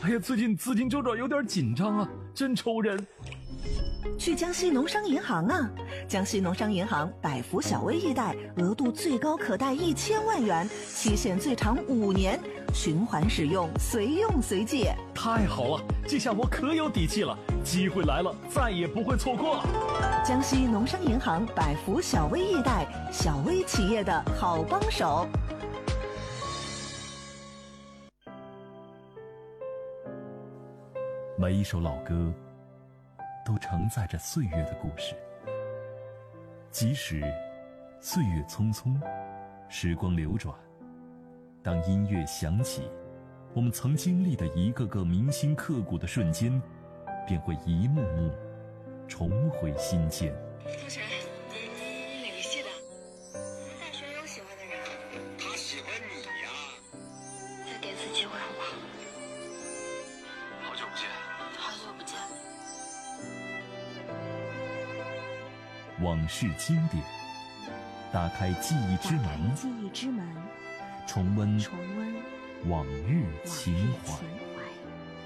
哎呀，最近资金周转有点紧张啊，真愁人。 去江西农商银行啊！江西农商银行百福小微易贷，额度最高可贷1000万元，期限最长5年，循环使用，随用随借。 太好了，这下我可有底气了，机会来了，再也不会错过了。 江西农商银行百福小微易贷，小微企业的好帮手。 每一首老歌都承载着岁月的故事，即使岁月匆匆，时光流转，当音乐响起，我们曾经历的一个个铭心刻骨的瞬间，便会一幕幕重回心间。 同学，你哪个系的？大学有喜欢的人？ 他喜欢你呀。 再给次机会好不好？ 好久不见。 好久不见。 往事经典，打开记忆之门， 记忆之门， 重温重温往日情怀。